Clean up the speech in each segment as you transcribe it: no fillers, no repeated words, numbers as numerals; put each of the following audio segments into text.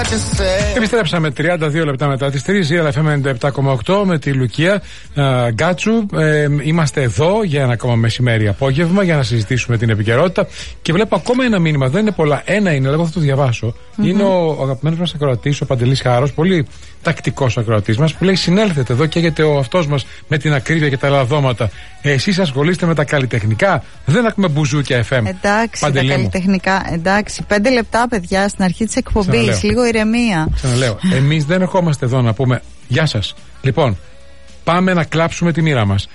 Επιστρέψαμε 32 λεπτά μετά τις 3, FM 97,8 με τη Λουκία Γκάτσου. Είμαστε εδώ για ένα ακόμα μεσημέρι απόγευμα για να συζητήσουμε την επικαιρότητα. Και βλέπω ακόμα ένα μήνυμα, δεν είναι πολλά. Ένα είναι, εγώ θα το διαβάσω. Είναι ο αγαπημένος μας ακροατής, ο Παντελής Χάρος, πολύ τακτικός ακροατής μας, που λέει: συνέλθετε εδώ, καίγεται ο αυτός μας με την ακρίβεια και τα λαδώματα. Εσείς ασχολείστε με τα καλλιτεχνικά. Δεν ακούμε μπουζούκια FM. Εντάξει, Παντελή τα μου. καλλιτεχνικά. Εντάξει, 5 λεπτά, παιδιά, στην αρχή της εκπομπής. Λίγο ηρεμία. Ξαναλέω, εμείς δεν ερχόμαστε εδώ να πούμε γεια σας. Λοιπόν, πάμε να κλάψουμε τη μοίρα μας.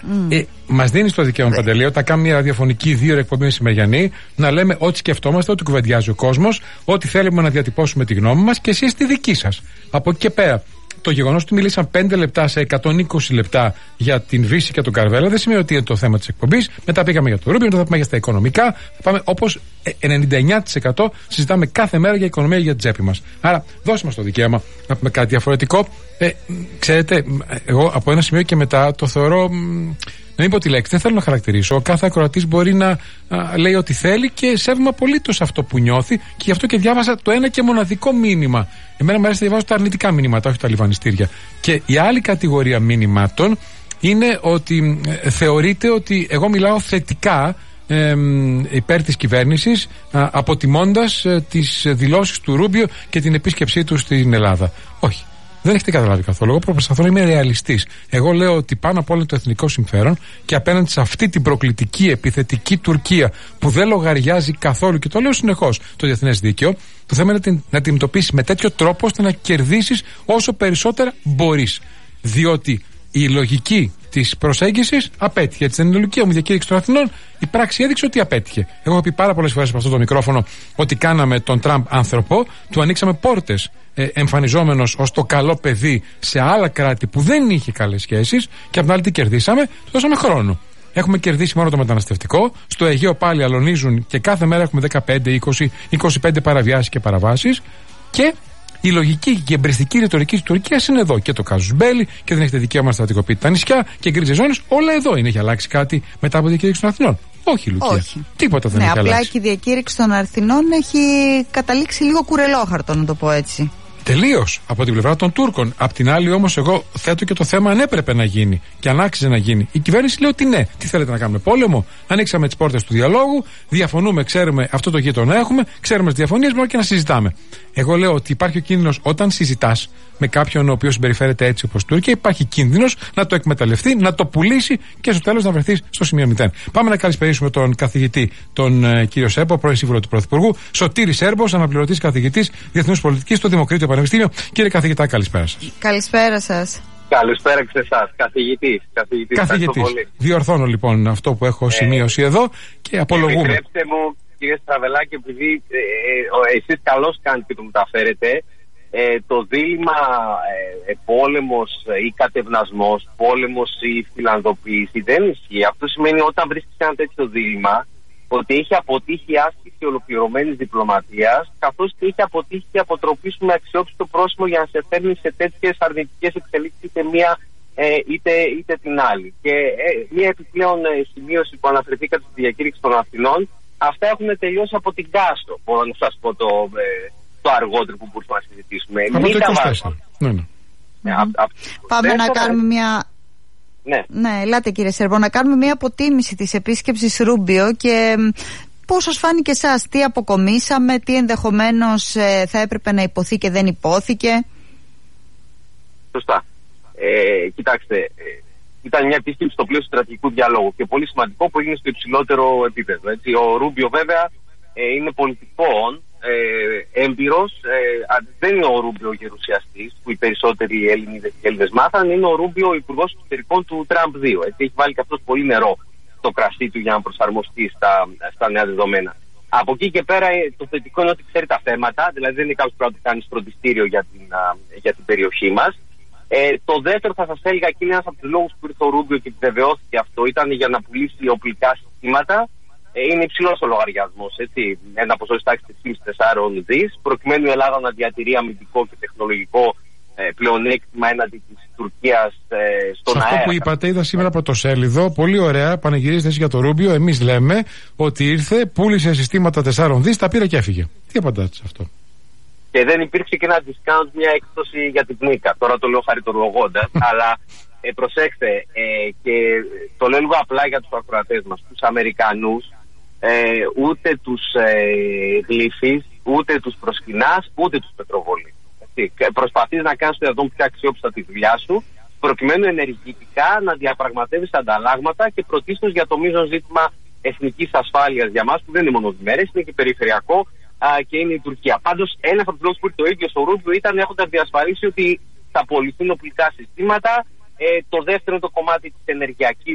Μας δίνει το δικαίωμα, Παντελή, όταν κάνουμε μια ραδιοφωνική 2 εκπομπή μεσημεριανή, να λέμε ό,τι σκεφτόμαστε, ό,τι κουβεντιάζει ο κόσμος, ό,τι θέλουμε να διατυπώσουμε τη γνώμη μας και εσείς τη δική σας. Από εκεί και πέρα, το γεγονός ότι μιλήσαν 5 λεπτά σε 120 λεπτά για την Βύση και τον Καρβέλα δεν σημαίνει ότι είναι το θέμα της εκπομπής. Μετά πήγαμε για το Ρούμπιο, μετά θα πάμε για τα οικονομικά. Θα πάμε όπως 99% συζητάμε κάθε μέρα για οικονομία για την τσέπη μας. Άρα, δώσε μας το δικαίωμα να πούμε κάτι διαφορετικό. Ξέρετε, εγώ από ένα σημείο και μετά το θεωρώ. Να μην πω τη λέξη, δεν θέλω να χαρακτηρίσω. Ο κάθε ακροατής μπορεί να λέει ό,τι θέλει και σέβομαι απολύτως αυτό που νιώθει και γι' αυτό και διάβασα το ένα και μοναδικό μήνυμα. Εμένα μου αρέσει να διαβάζω τα αρνητικά μηνύματα, όχι τα λιβανιστήρια. Και η άλλη κατηγορία μηνυμάτων είναι ότι θεωρείται ότι εγώ μιλάω θετικά υπέρ της κυβέρνησης, αποτιμώντας τις δηλώσεις του Ρούμπιο και την επίσκεψή του στην Ελλάδα. Όχι. Δεν έχετε καταλάβει καθόλου. Εγώ προσπαθώ να είμαι ρεαλιστής. Εγώ λέω ότι πάνω απ' όλα το εθνικό συμφέρον και απέναντι σε αυτή την προκλητική, επιθετική Τουρκία που δεν λογαριάζει καθόλου, και το λέω συνεχώς, το διεθνές δίκαιο, το θέμα είναι να την αντιμετωπίσεις με τέτοιο τρόπο ώστε να κερδίσεις όσο περισσότερα μπορείς. Διότι η λογική της προσέγγισης απέτυχε. Έτσι δεν είναι η λογική μου διακήρυξη των Αθηνών. Η πράξη έδειξε ότι απέτυχε. Εγώ έχω πει πάρα πολλές φορές από αυτό το μικρόφωνο ότι κάναμε τον Τραμπ άνθρωπο, του ανοίξαμε πόρτες εμφανιζόμενος ως το καλό παιδί σε άλλα κράτη που δεν είχε καλές σχέσεις και απ' την άλλη τι κερδίσαμε, του δώσαμε χρόνο. Έχουμε κερδίσει μόνο το μεταναστευτικό. Στο Αιγαίο πάλι αλωνίζουν και κάθε μέρα έχουμε 15, 20, 25 παραβιάσεις και παραβάσεις. Και η λογική και η εμπριστική ρητορική της Τουρκίας είναι εδώ. Και το κάζους μπέλι και δεν έχετε δικαίωμα να στρατικοποιείτε τα νησιά και γκρίζες ζώνες. Όλα εδώ είναι. Έχει αλλάξει κάτι μετά από τη διακήρυξη των Αθηνών? Όχι, Λουκία. Όχι. Τίποτα δεν έχει αλλάξει. Απλά και η διακήρυξη των Αθηνών έχει καταλήξει λίγο κουρελόχαρτο, να το πω έτσι. Τελείως από την πλευρά των Τούρκων. Απ' την άλλη, όμως, εγώ θέτω και το θέμα αν έπρεπε να γίνει και αν άξιζε να γίνει. Η κυβέρνηση λέει ότι ναι. Τι θέλετε να κάνουμε, πόλεμο? Ανοίξαμε τις πόρτες του διαλόγου, διαφωνούμε, ξέρουμε αυτό το γείτονα έχουμε, ξέρουμε τις διαφωνίες μας και να συζητάμε. Εγώ λέω ότι υπάρχει ο κίνδυνος όταν συζητάς με κάποιον ο οποίος συμπεριφέρεται έτσι όπως η Τουρκία, υπάρχει κίνδυνος να το εκμεταλλευτεί, να το πουλήσει και στο τέλος να βρεθείς στο σημείο 0. Πάμε να καλησπερίσουμε τον καθηγητή, τον κύριο Σέρμπο, πρώην σύμβουλο του Πρωθυπουργού. Σωτήρη Σέρμπος, αναπληρωτής καθηγητής Διεθνούς Πολιτικής στο Δημοκρίτιο Πανεπιστήμιο. Κύριε καθηγητά, καλησπέρα σας. Καλησπέρα σας. Καλησπέρα και σε εσάς. Καθηγητής. Διορθώνω λοιπόν αυτό που έχω σημείωση εδώ και απολογούμε. Επιτρέψτε μου, κύριε Στραβελάκη, επειδή εσείς καλώς κάνετε και το μεταφέρετε, το δίλημμα πόλεμος ή κατευνασμός, πόλεμος ή φιλανδοποίηση δεν ισχύει. Αυτό σημαίνει όταν βρίσκεις ένα τέτοιο δίλημμα ότι έχει αποτύχει η άσκηση ολοκληρωμένης διπλωματίας, καθώς και έχει αποτύχει η αποτροπή σου με αξιόπιστο πρόσημο για να σε φέρνει σε τέτοιες αρνητικές εξελίξεις είτε μία είτε την άλλη. Και μία επιπλέον σημείωση που αναφερθήκατε στη διακήρυξη των Αθηνών, αυτά έχουν τελειώσει από την Κάστο. Μπορώ να σας πω το αργότερο που μπορούμε να συζητήσουμε. Από το 24. Πάμε να κάνουμε μια... Ναι, ελάτε κύριε Σέρμπο, να κάνουμε μια αποτίμηση της επίσκεψης Ρούμπιο και πώς σας φάνηκε εσάς, τι αποκομίσαμε, τι ενδεχομένως θα έπρεπε να υποθεί και δεν υπόθηκε. Σωστά. Κοιτάξτε, ήταν μια επίσκεψη στο πλαίσιο στρατηγικού διαλόγου και πολύ σημαντικό που έγινε στο υψηλότερο επίπεδο. Έτσι. Ο Ρούμπιο βέβαια είναι πολιτικών, έμπειρος, δεν είναι ο Ρούμπιο ο γερουσιαστής που οι περισσότεροι Έλληνες μάθαν, είναι ο Ρούμπιο ο υπουργός εξωτερικών του Τραμπ 2. Έτσι, έχει βάλει και αυτός πολύ νερό στο κρασί του για να προσαρμοστεί στα νέα δεδομένα. Από εκεί και πέρα το θετικό είναι ότι ξέρει τα θέματα, δηλαδή δεν είναι κάποιος που πρέπει να το κάνει φροντιστήριο για την περιοχή μας. Το δεύτερο θα σας έλεγα και είναι ένας από τους λόγους που ήρθε ο Ρούμπιο και επιβεβαιώθηκε αυτό, ήταν για να πουλήσει οπλικά συστήματα. Είναι υψηλός ο λογαριασμός, έτσι, ένα ποσό της τάξης 4 δις, προκειμένου η Ελλάδα να διατηρεί αμυντικό και τεχνολογικό πλεονέκτημα έναντι της Τουρκίας στον αέρα. Αυτό που είπατε, είδα σήμερα πρωτοσέλιδο, πολύ ωραία, πανηγυρίζετε εσείς για το Ρούμπιο. Εμείς λέμε ότι ήρθε, πούλησε συστήματα 4 δις, τα πήρε και έφυγε. Τι απαντάτε σε αυτό? Και δεν υπήρξε και ένα discount, μια έκπτωση για την Νίκα. Τώρα το λέω χαριτολογώντας, αλλά προσέξτε, και το λέω λίγο απλά για τους ακροατές μας, τους Αμερικανούς, ούτε τους γλύφεις, ούτε τους προσκυνάς, ούτε τους πετροβολείς. Προσπαθείς να κάνεις το δυνατόν πιο αξιόπιστα τη δουλειά σου, προκειμένου ενεργητικά να διαπραγματεύεις ανταλλάγματα και πρωτίστως για το μείζον ζήτημα εθνικής ασφάλειας για μας, που δεν είναι μόνο διμερές, είναι και περιφερειακό, και είναι η Τουρκία. Πάντως, ένας από τους λόγους που ήρθε ο ίδιος ο Ρούμπιο ήταν έχοντας διασφαλίσει ότι θα απολυθούν οπλικά συστήματα. Το δεύτερο είναι το κομμάτι της ενεργειακής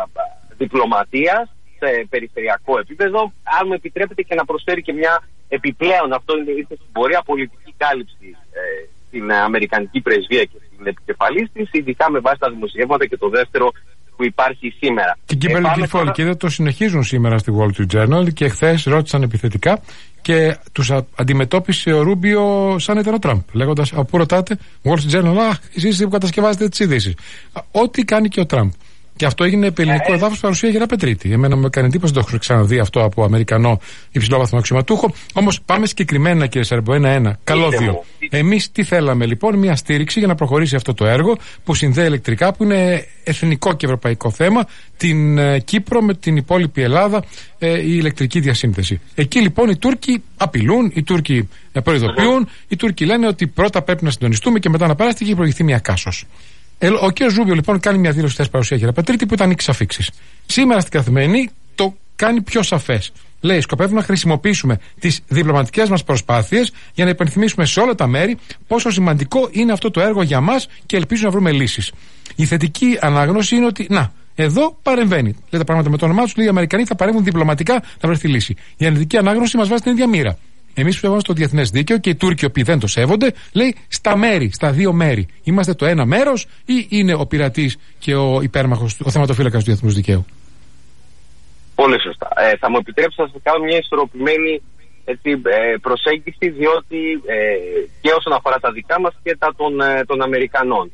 διπλωματίας σε περιφερειακό επίπεδο. Αν μου επιτρέπετε και να προσφέρει και μια επιπλέον, αυτό είναι ήρθε στην πορεία, πολιτική κάλυψη στην Αμερικανική πρεσβεία και στην επικεφαλής της, ειδικά με βάση τα δημοσιεύματα και το δεύτερο που υπάρχει σήμερα. Την Κίμπερλι Γκιλφόλ, και δεν το συνεχίζουν σήμερα στη Wall Street Journal, και χθες ρώτησαν επιθετικά και τους αντιμετώπισε ο Ρούμπιο σαν ήταν ο Τραμπ, λέγοντας: από πού ρωτάτε, Wall Street Journal, εσείς που κατασκευάζετε τις ειδήσεις. Ό,τι κάνει και ο Τραμπ. Και αυτό έγινε επί ελληνικό εδάφος παρουσία Γεραπετρίτη. Εμένα με έκανε εντύπωση, δεν το έχω ξαναδεί αυτό από Αμερικανό υψηλόβαθμο αξιωματούχο. Όμως πάμε συγκεκριμένα, κύριε Σέρμπο, ένα-ένα. Καλώδιο. Εμείς τι θέλαμε λοιπόν, μια στήριξη για να προχωρήσει αυτό το έργο που συνδέει ηλεκτρικά, που είναι εθνικό και ευρωπαϊκό θέμα, την Κύπρο με την υπόλοιπη Ελλάδα, η ηλεκτρική διασύνδεση. Εκεί λοιπόν οι Τούρκοι απειλούν, οι Τούρκοι προειδοποιούν, οι Τούρκοι λένε ότι πρώτα πρέπει να συντονιστούμε και μετά να περάσει και έχει προηγηθεί μια κάσος. Ο κ. Ρούμπιο λοιπόν κάνει μια δήλωση χθες παρουσία Γεραπετρίτη που ήταν εξαφίξεις. Σήμερα στην καθημερινή το κάνει πιο σαφές. Λέει: σκοπεύουμε να χρησιμοποιήσουμε τις διπλωματικές μας προσπάθειες για να υπενθυμίσουμε σε όλα τα μέρη πόσο σημαντικό είναι αυτό το έργο για μας και ελπίζω να βρούμε λύσεις. Η θετική ανάγνωση είναι ότι εδώ παρεμβαίνει. Λέει τα πράγματα με το όνομά τους, λέει: οι Αμερικανοί θα παρέμβουν διπλωματικά να βρεθεί λύση. Η αρνητική ανάγνωση μας βάζει την ίδια μοίρα. Εμείς πιστεύουμε στο διεθνές δίκαιο και οι Τούρκοι, οι οποίοι δεν το σέβονται, λέει στα δύο μέρη. Είμαστε το ένα μέρος ή είναι ο πειρατής και ο υπέρμαχος, ο θεματοφύλακας του διεθνούς δικαίου? Πολύ σωστά. Θα μου επιτρέψετε να σας κάνω μια ισορροπημένη προσέγγιση, διότι και όσον αφορά τα δικά μας και τα των Αμερικανών.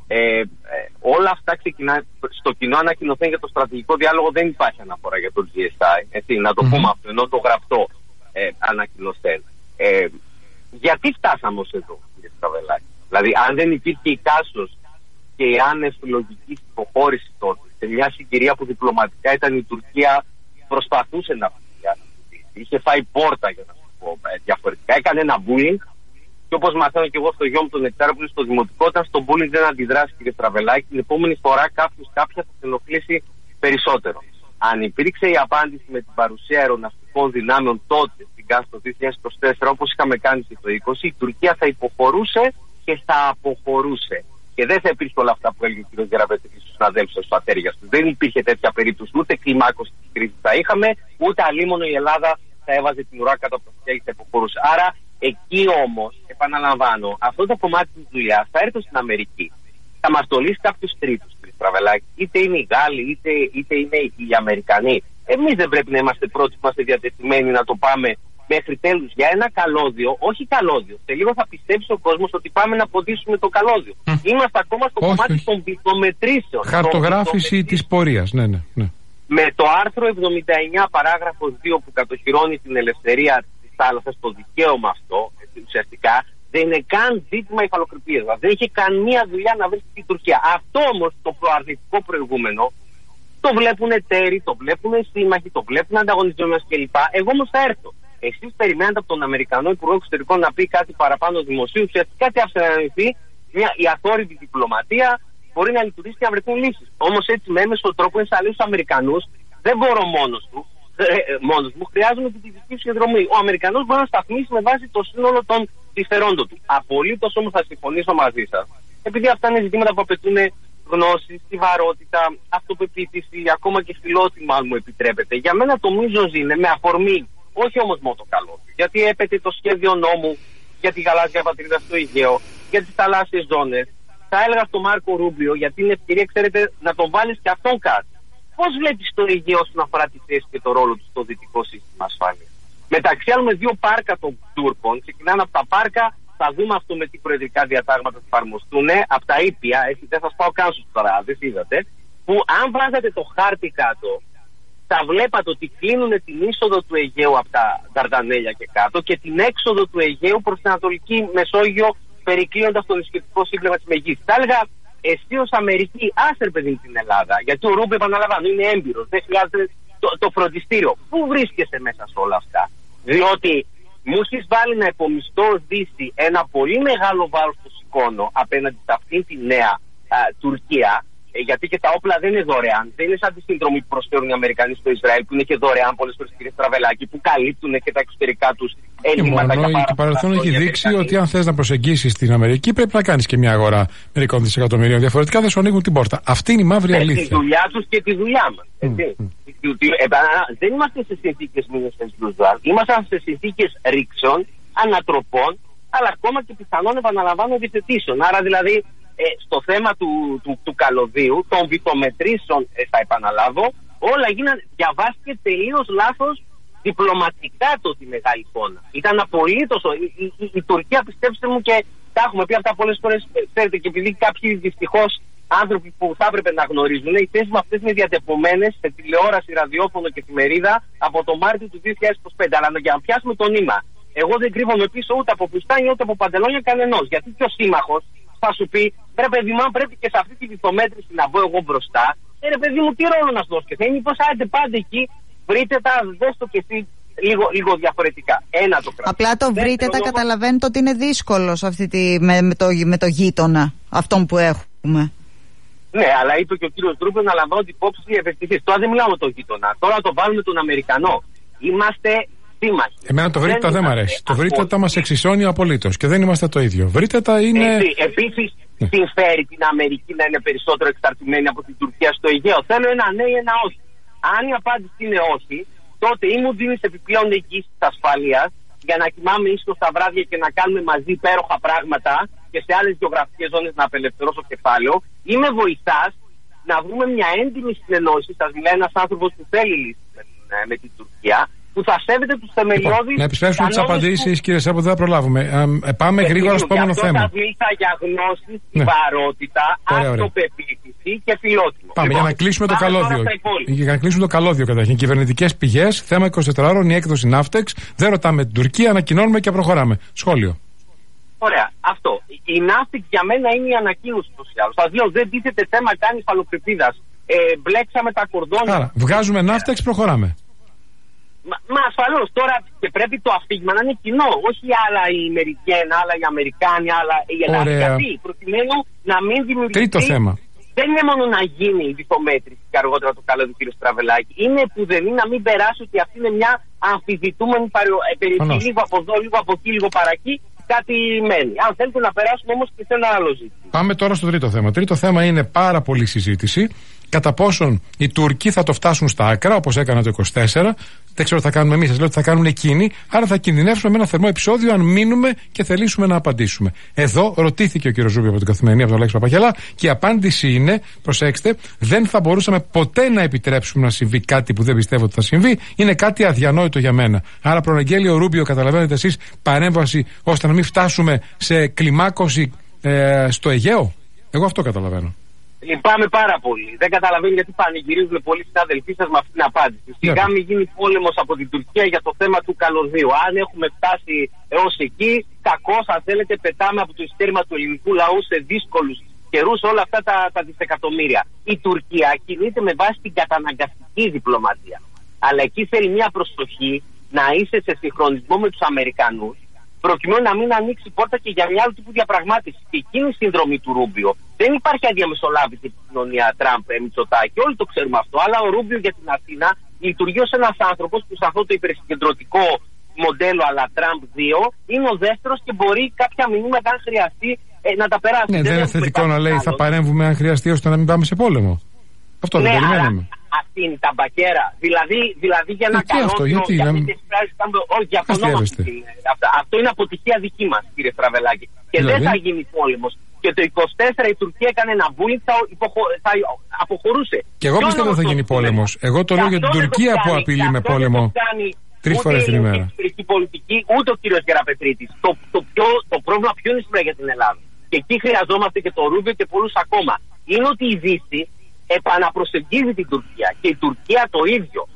Όλα αυτά ξεκινά στο κοινό ανακοινωθέν για το στρατηγικό διάλογο, δεν υπάρχει αναφορά για το GSI. Να το πούμε αυτό, ενώ το γραπτό ανακοινωθέν. Γιατί φτάσαμε ως εδώ, κύριε Στραβελάκη? Δηλαδή, αν δεν υπήρχε η κάσος και η άνευ λογική υποχώρηση τότε, σε μια συγκυρία που διπλωματικά ήταν η Τουρκία, προσπαθούσε να είχε φάει πόρτα, για να σου πω διαφορετικά, έκανε ένα bullying, και όπως μαθαίνω και εγώ στο γιο μου τον Νεκτάριο που είναι στο δημοτικό, όταν στο bullying δεν αντιδράσει, κύριε Στραβελάκη, την επόμενη φορά κάποια θα την ενοχλήσει περισσότερο. Αν υπήρξε η απάντηση με την παρουσία αεροναυτικών δυνάμεων τότε στην ΚΑΣ το 2024, όπως είχαμε κάνει και το 2020, η Τουρκία θα υποχωρούσε και θα αποχωρούσε. Και δεν θα υπήρχε όλα αυτά που έλεγε ο κ. Γεραπετρίτης στους συναδέλφους του πατέρια του. Δεν υπήρχε τέτοια περίπτωση, ούτε κλιμάκωση της κρίσης θα είχαμε, ούτε αλίμονο η Ελλάδα θα έβαζε την ουρά κάτω από τα αυτιά και θα υποχωρούσε. Άρα εκεί όμως, επαναλαμβάνω, αυτό το κομμάτι της δουλειάς θα έρθει στην Αμερική. Θα μας το λύσει κάποιους τρίτους, κ. Στραβελάκη. Είτε είναι οι Γάλλοι, είτε είναι οι Αμερικανοί. Εμείς δεν πρέπει να είμαστε πρώτοι που είμαστε διατεθειμένοι να το πάμε μέχρι τέλους για ένα καλώδιο, όχι καλώδιο. Σε λίγο θα πιστέψει ο κόσμος ότι πάμε να ποντίσουμε το καλώδιο. Είμαστε ακόμα στο κομμάτι των βυθομετρήσεων. Χαρτογράφηση της πορείας, ναι. Με το άρθρο 79 παράγραφος 2 που κατοχυρώνει την ελευθερία της θάλασσας, το δικαίωμα αυτό, ουσιαστικά, δεν είναι καν ζήτημα υφαλοκρηπίας. Δεν είχε καμία δουλειά να βρει στην Τουρκία. Αυτό όμως το προαρνητικό προηγούμενο το βλέπουν εταίροι, το βλέπουν σύμμαχοι, το βλέπουν ανταγωνιστές κλπ. Εγώ όμως θα έρθω. Εσείς περιμένετε από τον Αμερικανό Υπουργό Εξωτερικών να πει κάτι παραπάνω δημοσίου, ουσιαστικά τι άφησε να ανοιχθεί η αθόρυβη διπλωματία μπορεί να λειτουργήσει και να βρεθούν λύσεις. Όμως έτσι με έμεσο τρόπο ενσαλείω τους Αμερικανούς δεν μπορώ μόνος μου, χρειάζομαι και τη δική του συνδρομή. Ο Αμερικανός μπορεί να σταθμίσει με βάση το σύνολο των συμφερόντων του. Απολύτως όμως θα συμφωνήσω μαζί σας, επειδή αυτά είναι ζητήματα που απαιτούν γνώση, στιβαρότητα, αυτοπεποίθηση, ακόμα και φιλότιμα, αν μου επιτρέπετε. Για μένα το μείζον είναι με αφορμή, όχι όμως μόνο το καλό, γιατί έπεται το σχέδιο νόμου για τη γαλάζια πατρίδα στο Αιγαίο, για τις θαλάσσιες ζώνες. Θα έλεγα στον Μάρκο Ρούμπιο, γιατί είναι ευκαιρία, ξέρετε, να τον βάλεις και αυτόν κάτι. Πώς βλέπεις το Αιγαίο όσον αφορά τη θέση και το ρόλο του στο δυτικό σύστημα ασφάλειας? Μεταξύ άλλων, με δύο πάρκα των Τούρκων, ξεκινάνε από τα πάρκα, θα δούμε αυτό με τι προεδρικά διατάγματα θα εφαρμοστούν, από τα ήπια, δεν σας πάω καν στους τώρα, δεν είδατε, που αν βάζατε το χάρτη κάτω, θα βλέπατε ότι κλείνουν την είσοδο του Αιγαίου από τα Δαρδανέλια και κάτω και την έξοδο του Αιγαίου προς την Ανατολική Μεσόγειο, περικλείοντας το νησιωτικό σύμπλεγμα της Μεγής. Θα έλεγα, εσύ ως Αμερική, άσε παιδί την Ελλάδα, γιατί ο Ρούμπιο, επαναλαμβάνω, είναι έμπειρος, δεν χρειάζεται το φροντιστήριο. Πού βρίσκεσαι μέσα σε όλα αυτά? Διότι μου έχεις βάλει να υπομισθώ ως Δύση ένα πολύ μεγάλο βάρος στο σηκώνω απέναντι σε αυτήν τη νέα Τουρκία. Γιατί και τα όπλα δεν είναι δωρεάν. Δεν είναι σαν τη συνδρομή που προσφέρουν οι Αμερικανοί στο Ισραήλ, που είναι και δωρεάν πολλές φορές, κύριε Στραβελάκη, που καλύπτουν και τα εξωτερικά τους έλλειμματα. Και το παρελθόν έχει δείξει ότι αν θες να προσεγγίσεις την Αμερική, πρέπει να κάνεις και μια αγορά μερικών δισεκατομμυρίων. Διαφορετικά δεν σου ανοίγουν την πόρτα. Αυτή είναι η μαύρη αλήθεια. Τη δουλειά τους και τη δουλειά μας. Δεν είμαστε σε συνθήκες μήνες usual. Είμαστε σε συνθήκες ρήξεων, ανατροπών, αλλά ακόμα και πιθανόν, επαναλαμβάνω, διευθετήσεων. Άρα δηλαδή, στο θέμα του καλωδίου, των βιτομετρήσεων, θα επαναλάβω, όλα γίνανε, διαβάστηκε τελείως λάθος διπλωματικά τη μεγάλη εικόνα. Ήταν απολύτως, η Τουρκία, πιστέψτε μου, και τα έχουμε πει αυτά πολλές φορές, ξέρετε, και επειδή κάποιοι δυστυχώς άνθρωποι που θα έπρεπε να γνωρίζουν, οι θέσεις μου αυτές είναι διατυπωμένες σε τηλεόραση, ραδιόφωνο και εφημερίδα από τον Μάρτιο του 2025. Αλλά για να πιάσουμε το νήμα, εγώ δεν κρύβομαι πίσω ούτε από πουστάνια ούτε από παντελόνια κανενός. Γιατί και ο σύμμαχος θα σου πει, ρε παιδί μου, πρέπει και σε αυτή τη βιτομέτρηση να μπω εγώ μπροστά. Ρε παιδί μου, τι ρόλο να σου δώσω? Και θα είναι πως άντε πάντα εκεί, βρείτε τα, δες το και εσύ λίγο διαφορετικά. Ένα το κρατώ. Απλά το βρείτε τα, καταλαβαίνετε ότι είναι δύσκολο με το γείτονα αυτόν που έχουμε. Ναι, αλλά είπε και ο κύριος Ρούμπιο να λαμβάνουν υπόψη οι ευαισθησίες. Τώρα δεν μιλάμε τον γείτονα. Τώρα το βάλουμε τον Αμερικανό. Είμαστε σύμμαχοι. Εμένα το βρείτε δεν μ' αρέσει. Το βρείτε τα μας εξισώνει απολύτως και δεν είμαστε το ίδιο. Βρείτε τα είναι. Επίσης, συμφέρει την Αμερική να είναι περισσότερο εξαρτημένη από την Τουρκία στο Αιγαίο? Θέλω ένα ναι ή ένα όχι. Αν η απάντηση είναι όχι, τότε ή μου δίνεις επιπλέον εγγύηση της ασφαλείας για να κοιμάμε ίσως τα βράδια και να κάνουμε μαζί υπέροχα πράγματα και σε άλλες γεωγραφικές ζώνες να απελευθερώσω κεφάλαιο, ή με βοηθάς να βρούμε μια έντιμη συνεννόηση. Σας μιλάει ένας άνθρωπος που θέλει λύση με την Τουρκία, που θα σέβεται τους θεμελιώδεις. Να επιστρέψουμε τις απαντήσεις, κύριε Σάπο, δεν θα προλάβουμε. Πάμε γρήγορα στο επόμενο θέμα. Αυτό θα μίλησα για γνώση, βαρότητα, αυτοπεποίθηση και φιλότιμο. Πάμε για να κλείσουμε το καλώδιο. Για να κλείσουμε το καλώδιο καταρχήν. Κυβερνητικές πηγές, θέμα 24 ώρων, η έκδοση Ναύτεξ. Δεν ρωτάμε την Τουρκία, ανακοινώνουμε και προχωράμε. Σχόλιο. Ωραία. Αυτό. Η Ναύτεξ για μένα είναι η ανακοίνωση του άλλου. Σας λέω, δεν τίθεται θέμα καν υφαλοκρηπίδας. Μπλέξαμε τα κορδόνια. Άρα, βγάζουμε Ναύτεξ, προχωράμε. Μα ασφαλώς τώρα και πρέπει το αφήγημα να είναι κοινό. Όχι άλλα οι Μερικένα, άλλα οι Αμερικάνοι, άλλα οι Ελλάδες. Γιατί προκειμένου να μην δημιουργηθεί. Τρίτο θέμα. Δεν είναι μόνο να γίνει η διπομέτρηση και αργότερα το καλό του κ. Στραβελάκη. Είναι που δεν είναι να μην περάσει ότι αυτή είναι μια αμφισβητούμενη περιοχή. Λίγο από εδώ, λίγο από εκεί, λίγο παρακεί. Κάτι μένει. Αν θέλετε να περάσουμε όμως και σε ένα άλλο ζήτημα. Πάμε τώρα στο τρίτο θέμα. Τρίτο θέμα είναι πάρα πολύ συζήτηση. Κατά πόσον οι Τούρκοι θα το φτάσουν στα άκρα, όπως έκανα το 24. Δεν ξέρω τι θα κάνουμε εμείς, σας λέω ότι θα κάνουν εκείνοι. Άρα θα κινδυνεύσουμε με ένα θερμό επεισόδιο αν μείνουμε και θελήσουμε να απαντήσουμε. Εδώ ρωτήθηκε ο κ. Ζούμπιο από την Καθημερινή, από τον Αλέξη Παπαγιαλά, και η απάντηση είναι, προσέξτε, δεν θα μπορούσαμε ποτέ να επιτρέψουμε να συμβεί κάτι που δεν πιστεύω ότι θα συμβεί. Είναι κάτι αδιανόητο για μένα. Άρα προαναγγέλει ο Ρούμπιο, καταλαβαίνετε εσείς, παρέμβαση ώστε να μην φτάσουμε σε κλιμάκωση στο Αιγαίο. Εγώ αυτό καταλαβαίνω. Λυπάμαι πάρα πολύ. Δεν καταλαβαίνω γιατί πανηγυρίζουν πολλοί συνάδελφοί σας με αυτήν την απάντηση. Σιγά μην γίνει πόλεμος από την Τουρκία για το θέμα του καλωδίου. Αν έχουμε φτάσει έως εκεί, κακώς, αν θέλετε, πετάμε από το ειστέρημα του ελληνικού λαού σε δύσκολους καιρούς όλα αυτά τα δισεκατομμύρια. Η Τουρκία κινείται με βάση την καταναγκαστική διπλωματία. Αλλά εκεί θέλει μια προσοχή να είσαι σε συγχρονισμό με τους Αμερικανούς, προκειμένου να μην ανοίξει πόρτα και για μια άλλου τύπου διαπραγμάτευση. Και εκείνη η συνδρομή του Ρούμπιο. Δεν υπάρχει αδιαμεσολάβητη επικοινωνία Τραμπ-Μητσοτάκη, όλοι το ξέρουμε αυτό. Αλλά ο Ρούμπιο για την Αθήνα λειτουργεί ως ένας άνθρωπος που σε αυτό το υπερσυγκεντρωτικό μοντέλο αλλά Τραμπ 2 είναι ο δεύτερος και μπορεί κάποια μηνύματα, αν χρειαστεί, να τα περάσει. Ναι, δεν είναι θετικό να λέει θα παρέμβουμε αν χρειαστεί ώστε να μην πάμε σε πόλεμο. Αυτό δεν περιμένουμε. Αυτή είναι η ταμπακέρα. Δηλαδή για να κάνω. Αυτό είναι αποτυχία δική μας, κύριε Στραβελάκη. Και δεν θα γίνει πόλεμος. Και το 24 η Τουρκία έκανε ένα bullying, θα αποχωρούσε. Και εγώ πιστεύω ότι θα γίνει πόλεμος. Εγώ το λέω για την Τουρκία που απειλεί με πόλεμο 3 φορές την ημέρα. Ούτε η πολιτική, ούτε ο κύριος Γεραπετρίτης. Το πρόβλημα ποιο είναι σήμερα για την Ελλάδα. Και εκεί χρειαζόμαστε και το Ρούμπιο και πολλούς ακόμα. Είναι ότι η Δύση επαναπροσεγγίζει την Τουρκία. Και η Τουρκία το ίδιο.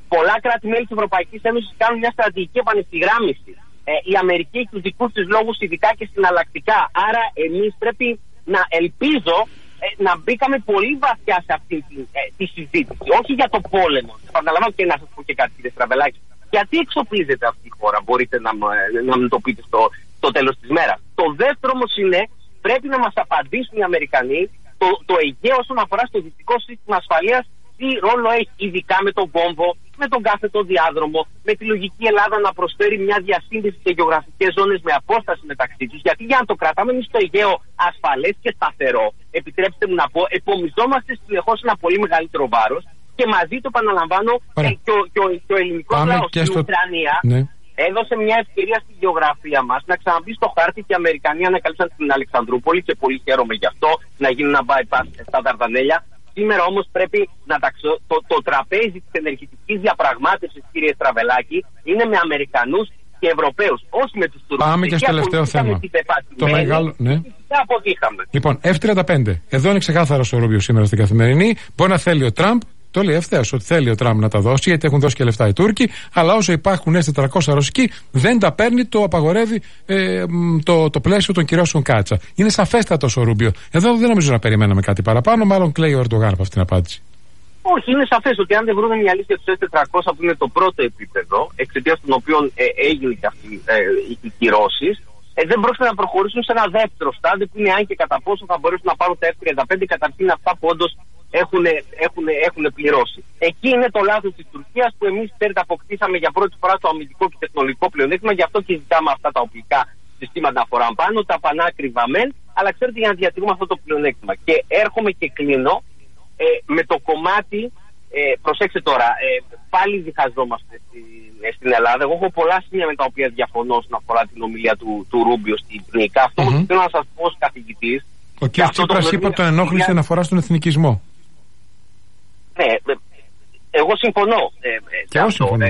Πολλά κράτη-μέλη της Ευρωπαϊκής Ένωσης κάνουν μια στρατηγική επανευθυγράμμιση. Η Αμερική έχει τους δικούς της λόγους, ειδικά και συναλλακτικά. Άρα εμείς πρέπει να ελπίζω να μπήκαμε πολύ βαθιά σε αυτή τη συζήτηση. Όχι για το πόλεμο. Επαναλαμβάνω και να σας πω και κάτι, κύριε Στραβελάκη. Γιατί εξοπλίζεται αυτή η χώρα, μπορείτε να μου το πείτε στο τέλος της μέρας. Το δεύτερο όμως είναι, πρέπει να μας απαντήσουν οι Αμερικανοί το Αιγαίο όσον αφορά στο δυτικό σύστημα ασφαλείας, τι ρόλο έχει, ειδικά με τον κόμβο, με τον κάθετο διάδρομο, με τη λογική Ελλάδα να προσφέρει μια διασύνδεση σε γεωγραφικές ζώνες με απόσταση μεταξύ τους. Γιατί για να το κρατάμε εμείς στο Αιγαίο ασφαλές και σταθερό, επιτρέψτε μου να πω, επομιζόμαστε συνεχώς ένα πολύ μεγαλύτερο βάρος και μαζί το επαναλαμβάνω και ο ελληνικός λαός στην Ουκρανία. Ναι. Έδωσε μια ευκαιρία στη γεωγραφία μας να ξαναμπεί στο χάρτη και οι Αμερικανοί ανακαλύψαν την Αλεξανδρούπολη και πολύ χαίρομαι γι' αυτό, να γίνει ένα bypass στα Δαρδανέλια. Σήμερα όμως πρέπει να το τραπέζι της ενεργητικής διαπραγμάτευσης, κύριε Στραβελάκη, είναι με Αμερικανούς και Ευρωπαίους, όχι με τους Τούρκους. Πάμε και στο τελευταίο θέμα. Το μεγάλο, ναι. Αποδείχαμε. Λοιπόν, F-35. Εδώ είναι ξεκάθαρος ο Ρούμπιο σήμερα στην Καθημερινή. Μπορεί να θέλει ο Τραμπ. Το λέει ευθέως ότι θέλει ο Τραμπ να τα δώσει, γιατί έχουν δώσει και λεφτά οι Τούρκοι. Αλλά όσο υπάρχουν S-400 ρωσικοί, δεν τα παίρνει, το απαγορεύει το πλαίσιο των κυρώσεων Κάτσα. Είναι σαφέστατος ο Ρούμπιο. Εδώ δεν νομίζω να περιμέναμε κάτι παραπάνω, μάλλον κλαίει ο Ερντογάν από αυτήν την απάντηση. Όχι, είναι σαφές ότι αν δεν βρουν μια λύση για τους S-400 που είναι το πρώτο επίπεδο, εξαιτίας των οποίων έγινε και αυτή οι κυρώσεις, δεν πρόκειται να προχωρήσουν σε ένα δεύτερο στάδιο που είναι αν και κατά πόσο θα μπορέσουν να πάρουν τα F-35, καταρχήν αυτά που όντως έχουν πληρώσει. Εκεί είναι το λάθος της Τουρκίας που εμείς αποκτήσαμε για πρώτη φορά το αμυντικό και τεχνολογικό πλεονέκτημα, γι' αυτό και ζητάμε αυτά τα οπλικά συστήματα φοράν πάνω, τα πανάκριβα μεν, αλλά ξέρετε για να διατηρούμε αυτό το πλεονέκτημα. Και έρχομαι και κλείνω με το κομμάτι, προσέξτε τώρα, πάλι διχαζόμαστε στην Ελλάδα. Εγώ έχω πολλά σημεία με τα οποία διαφωνώ όσον αφορά την ομιλία του Ρούμπιο στην Νίκα. Αυτό που θέλω να σας πω ως καθηγητής. Ο κ. Τσίπρας είπε ότι τον ενόχλησε να αφορά στον εθνικισμό. Ναι, εγώ συμφωνώ. Και εγώ συμφωνώ.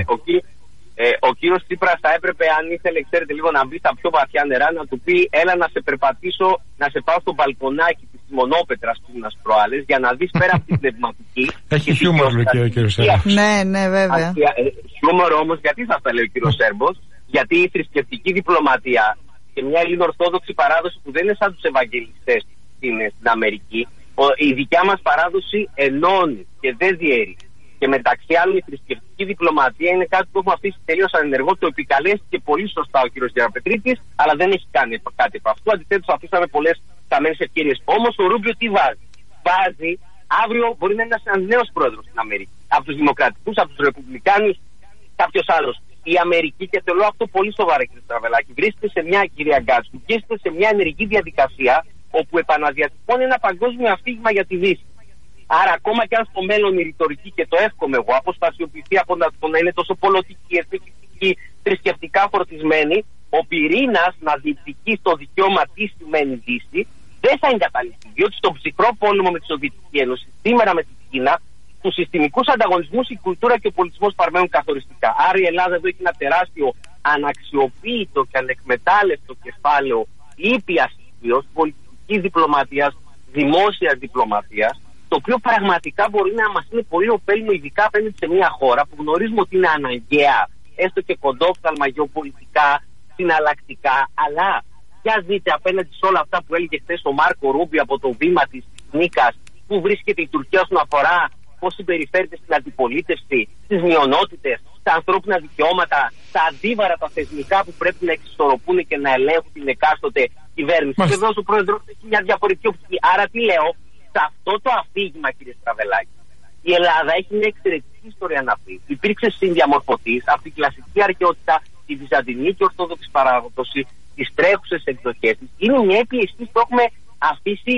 Ο κύριος Τσίπρας θα έπρεπε, αν ήθελε, ξέρετε, λίγο να μπει στα πιο βαθιά νερά, να του πει: έλα να σε περπατήσω, να σε πάω στο μπαλκονάκι της Μονόπετρας που είναι προάλλες, για να δεις πέρα από την πνευματική. Έχει χιούμορ, λέει και ο κύριος Σέρμπος. Ναι, βέβαια. Χιούμορ όμως, γιατί σας τα λέει ο κύριος Σέρμπος? Γιατί η θρησκευτική διπλωματία και μια ελληνοορθόδοξη παράδοση που δεν είναι σαν τους Ευαγγελιστές στην Αμερική, η δικιά μας παράδοση ενώνει και δεν διαιρεί. Και μεταξύ άλλων η θρησκευτική διπλωματία είναι κάτι που έχουμε αφήσει τελείως ανενεργό. Το επικαλέστηκε πολύ σωστά ο κύριος Γεραπετρίτης, αλλά δεν έχει κάνει κάτι από αυτό. Αντιθέτως, αφήσαμε πολλές χαμένες ευκαιρίες. Όμως ο Ρούμπιο τι βάζει? Βάζει, αύριο μπορεί να είναι ένας νέος πρόεδρος στην Αμερική. Από τους Δημοκρατικούς, από τους Ρεπουμπλικάνους, κάποιος άλλος. Η Αμερική, και το λέω αυτό πολύ σοβαρά, κύριε Στραβελάκη, βρίσκεται σε μια, κυρία Γκάτσου, βρίσκεται σε μια ενεργή διαδικασία όπου επαναδιατυπώνει ένα παγκόσμιο αφήγημα για τη Δύση. Άρα, ακόμα και αν στο μέλλον η ρητορική, και το εύχομαι εγώ, αποστασιοποιηθεί από να είναι τόσο πολιτική, εθνική, θρησκευτικά φορτισμένη, ο πυρήνας να διεκδικεί στο δικαίωμα τι σημαίνει Δύση, δεν θα εγκαταλειφθεί. Διότι στον ψυχρό πόλεμο με τη Σοβιετική Ένωση, σήμερα με την Κίνα, τους συστημικούς ανταγωνισμούς, η κουλτούρα και ο πολιτισμός παραμένουν καθοριστικά. Άρα η Ελλάδα εδώ έχει ένα τεράστιο αναξιοποίητο και ανεκμετάλλευτο κεφάλαιο ήπιας πολιτικής διπλωματίας, δημόσιας διπλωματίας, το οποίο πραγματικά μπορεί να μας είναι πολύ ωφέλιμο, ειδικά απέναντι σε μια χώρα που γνωρίζουμε ότι είναι αναγκαία, έστω και κοντόφθαλμα γεωπολιτικά, συναλλακτικά, αλλά για δείτε απέναντι σε όλα αυτά που έλεγε χθες ο Μάρκο Ρούμπιο από το βήμα της Νίκας, που βρίσκεται η Τουρκία όσον αφορά πώς συμπεριφέρεται στην αντιπολίτευση, στις μειονότητες, στα ανθρώπινα δικαιώματα, τα αντίβαρα τα θεσμικά που πρέπει να εξισορροπούν και να ελέγχουν την εκάστοτε κυβέρνηση. Και εδώ ο πρόεδρος έχει μια διαφορετική οπτική. Άρα τι λέω? Σε αυτό το αφήγημα, κύριε Στραβελάκη, η Ελλάδα έχει μια εξαιρετική ιστορία να πει. Υπήρξε συνδιαμορφωτής από την κλασική αρχαιότητα, τη βυζαντινική ορθόδοξη παράδοση, τις τρέχουσες εκδοχές της. Είναι μια έπιεση που έχουμε αφήσει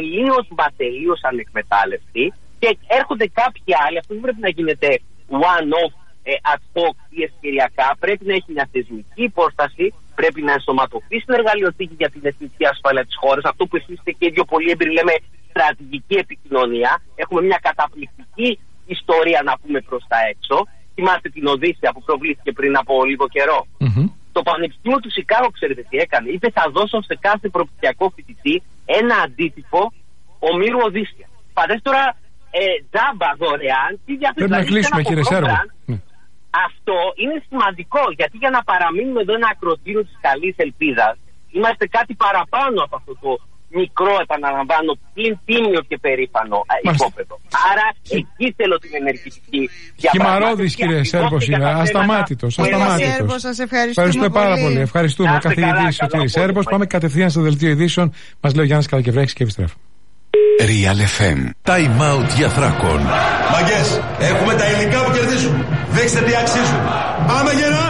τελείως ανεκμετάλλευτη και έρχονται κάποιοι άλλοι. Αυτό δεν πρέπει να γίνεται one-off, ad hoc ή ευκαιριακά. Πρέπει να έχει μια θεσμική υπόσταση, πρέπει να ενσωματωθεί στην εργαλειοθήκη για την εθνική ασφάλεια της χώρας. Αυτό που εσείς είστε και οι δύο πολύ έμπειροι λέμε στρατηγική επικοινωνία. Έχουμε μια καταπληκτική ιστορία να πούμε προς τα έξω. Θυμάστε την Οδύσσεια που προβλήθηκε πριν από λίγο καιρό. Το Πανεπιστήμιο του Σικάγο, ξέρετε τι έκανε? Είπε: θα δώσω σε κάθε προπτυχιακό φοιτητή ένα αντίτυπο ομήρου Οδύσσια. Φαντάζεστε τώρα τζάμπα δωρεάν. Πρέπει να κλείσουμε, κύριε Σέρβο. αυτό είναι σημαντικό, γιατί για να παραμείνουμε εδώ ένα ακροτήριο της καλής ελπίδας, είμαστε κάτι παραπάνω από αυτό το μικρό, επαναλαμβάνω, πλην τίμιο και περήφανο υπόπεδο. Άρα εκεί θέλω την ενεργητική διαπραγμάτευση. Χυμαρώδης, κύριε Σέρβος, είναι ασταμάτητος. Σας ευχαριστούμε πάρα πολύ. Ευχαριστούμε. Καθηγητής ο κύριος Σέρβος. Πάμε κατευθείαν στο δελτίο ειδήσεων. Μας λέει ο Γιάννης Καλακευρέξης και επιστρέφω. Real FM. Time out για Θράκων. Μαγκές, έχουμε τα υλικά που κερδίζουν. Δείξτε τι αξίζουν. Πάμε γερά!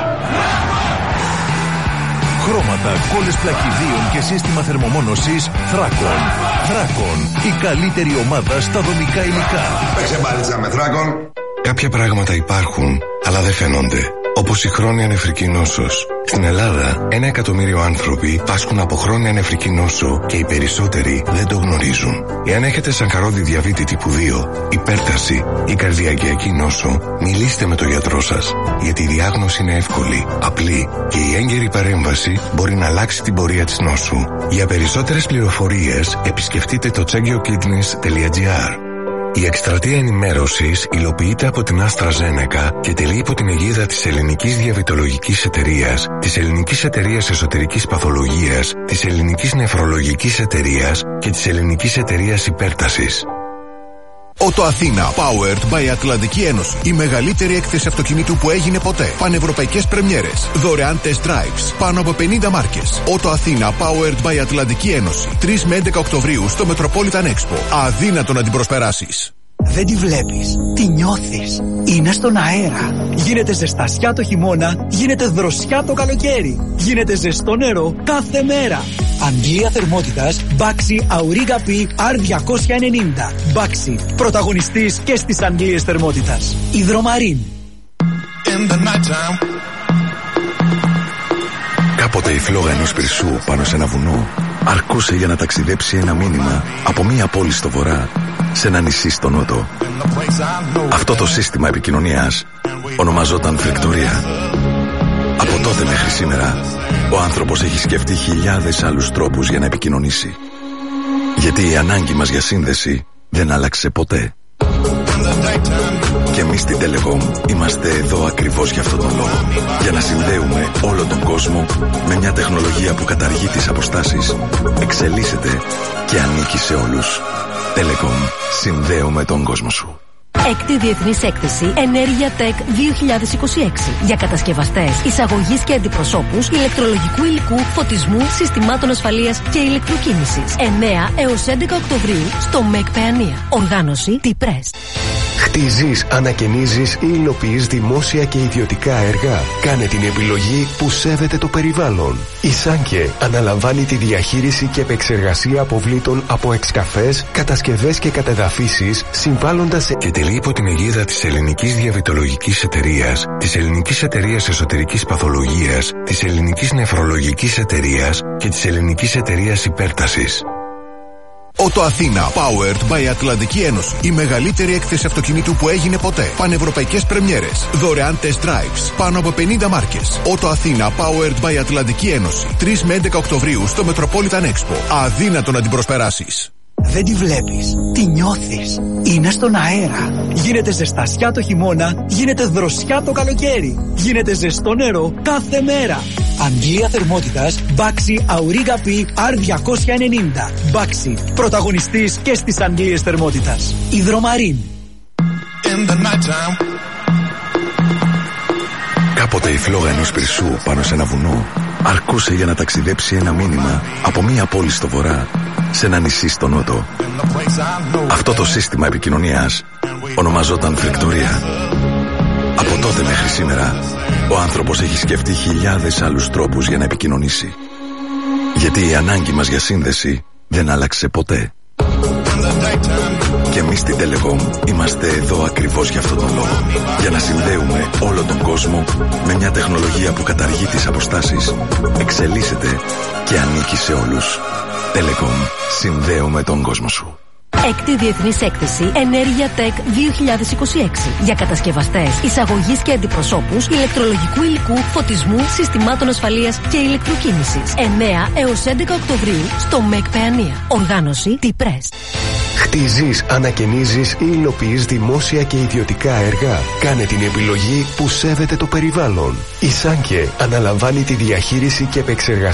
Χρώματα, κόλλες πλακιδίων και σύστημα θερμομόνωσης Θράκων. Θράκων, η καλύτερη ομάδα στα δομικά υλικά. Παίξε μπάλιτσα με Θράκων. Κάποια πράγματα υπάρχουν, αλλά δεν φαίνονται. Όπως η χρόνια νεφρική νόσος. Στην Ελλάδα, 1 εκατομμύριο άνθρωποι πάσχουν από χρόνια νεφρική νόσο και οι περισσότεροι δεν το γνωρίζουν. Εάν έχετε σακαρώδη διαβήτη τύπου 2, υπέρταση ή καρδιακιακή νόσο, μιλήστε με τον γιατρό σας. Γιατί η διάγνωση είναι εύκολη, απλή και η έγκαιρη παρέμβαση μπορεί να αλλάξει την πορεία της νόσου. Για περισσότερες πληροφορίες, επισκεφτείτε το checkyourkidneys.gr. Η εκστρατεία ενημέρωσης υλοποιείται από την AstraZeneca και τελεί υπό την αιγίδα της Ελληνικής Διαβητολογικής Εταιρείας, της Ελληνικής Εταιρείας Εσωτερικής Παθολογίας, της Ελληνικής Νεφρολογικής Εταιρείας και της Ελληνικής Εταιρείας Υπέρτασης. Ότο Αθήνα, powered by Ατλαντική Ένωση. Η μεγαλύτερη έκθεση αυτοκινήτου που έγινε ποτέ. Πανευρωπαϊκές πρεμιέρες. Δωρεάν test drives. Πάνω από 50 μάρκες. Ότο Αθήνα, powered by Ατλαντική Ένωση. 3 με 11 Οκτωβρίου στο Metropolitan Expo. Αδύνατο να την προσπεράσεις. Δεν τη βλέπεις, τη νιώθεις. Είναι στον αέρα. Γίνεται ζεστασιά το χειμώνα, γίνεται δροσιά το καλοκαίρι. Γίνεται ζεστό νερό κάθε μέρα. Αντλία θερμότητας Baxi Auriga P R290. Baxi, πρωταγωνιστής και στις αντλίες θερμότητας. Υδρομαρίν. Κάποτε η φλόγα ενός πυρσού πάνω σε ένα βουνό αρκούσε για να ταξιδέψει ένα μήνυμα από μία πόλη στο βορρά σε ένα νησί στο νότο. Αυτό το σύστημα επικοινωνίας ονομαζόταν φρεκτορία. Από τότε μέχρι σήμερα ο άνθρωπος έχει σκεφτεί χιλιάδες άλλους τρόπους για να επικοινωνήσει. Γιατί η ανάγκη μας για σύνδεση δεν άλλαξε ποτέ. Και εμείς στην Telecom είμαστε εδώ ακριβώς για αυτόν τον λόγο. Για να συνδέουμε όλο τον κόσμο με μια τεχνολογία που καταργεί τις αποστάσεις, εξελίσσεται και ανήκει σε όλους. Telecom, συνδέουμε τον κόσμο σου. Έκτη Διεθνής Έκθεση Ενέργεια Tech 2026 για κατασκευαστές, εισαγωγής και αντιπροσώπους ηλεκτρολογικού υλικού, φωτισμού, συστημάτων ασφαλείας και ηλεκτροκίνησης. 9 έως 11 Οκτωβρίου στο ΜΕΚ Παιανία. Οργάνωση T-Press. Χτίζεις, ανακαινίζεις ή υλοποιείς δημόσια και ιδιωτικά έργα. Κάνε την επιλογή που σέβεται το περιβάλλον. Η Σάνκε αναλαμβάνει τη διαχείριση και επεξεργασία αποβλήτων από εξκαφές, κατασκευές και κατεδαφίσεις, συμβάλλοντας σε... Και τελεί υπό την αιγίδα της Ελληνικής Διαβητολογικής Εταιρείας, της Ελληνικής Εταιρείας Εσωτερικής Παθολογίας, της Ελληνικής Νεφρολογικής Εταιρείας και της Ελληνικής Εταιρείας Υπέρτασης. Ότο Αθήνα, powered by Ατλαντική Ένωση. Η μεγαλύτερη έκθεση αυτοκινήτου που έγινε ποτέ. Πανευρωπαϊκές πρεμιέρες. Δωρεάν test drives. Πάνω από 50 μάρκες. Ότο Αθήνα, powered by Ατλαντική Ένωση. 3 με 11 Οκτωβρίου στο Metropolitan Expo. Αδύνατο να την προσπεράσεις. Δεν τη βλέπεις, τη νιώθεις. Είναι στον αέρα. Γίνεται ζεστασιά το χειμώνα, γίνεται δροσιά το καλοκαίρι. Γίνεται ζεστό νερό κάθε μέρα. Αντλία θερμότητας Baxi Auriga P R290. Baxi, πρωταγωνιστής και στις αντλίες θερμότητας. Υδρομαρίν. Κάποτε η φλόγα ενός πυρσού πάνω σε ένα βουνό αρκούσε για να ταξιδέψει ένα μήνυμα από μία πόλη στο βορρά σε ένα νησί στο νότο. Αυτό το σύστημα επικοινωνίας ονομαζόταν φρεκτορία. Από τότε μέχρι σήμερα ο άνθρωπος έχει σκεφτεί χιλιάδες άλλους τρόπους για να επικοινωνήσει. Γιατί η ανάγκη μας για σύνδεση δεν άλλαξε ποτέ. Και εμείς στην Telecom είμαστε εδώ ακριβώς για αυτόν τον λόγο. Για να συνδέουμε όλο τον κόσμο με μια τεχνολογία που καταργεί τις αποστάσεις, εξελίσσεται και ανήκει σε όλους. Telecom, συνδέουμε τον κόσμο σου. Έκτη Διεθνής Έκθεση Ενέργεια Tech 2026 για κατασκευαστές, εισαγωγής και αντιπροσώπους ηλεκτρολογικού υλικού, φωτισμού, συστημάτων ασφαλείας και ηλεκτροκίνησης. 9 έως 11 Οκτωβρίου στο ΜΕΚ Παιανία. Οργάνωση T-Press. Χτίζεις, ανακαινίζεις ή υλοποιείς δημόσια και ιδιωτικά έργα. Κάνε την επιλογή που σέβεται το περιβάλλον. Η Σάνκε αναλαμβάνει τη διαχείριση και επεξεργασία